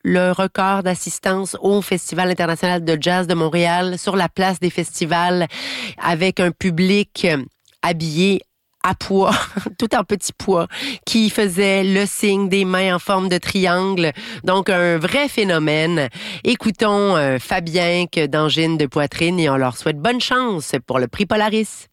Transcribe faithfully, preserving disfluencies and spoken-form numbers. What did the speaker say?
le record d'assistance au Festival international de jazz de Montréal sur la place des festivals avec un public habillé à pois, tout en petit pois, qui faisait le signe des mains en forme de triangle. Donc, un vrai phénomène. Écoutons euh, Fabien d'Angine de Poitrine et on leur souhaite bonne chance pour le prix Polaris.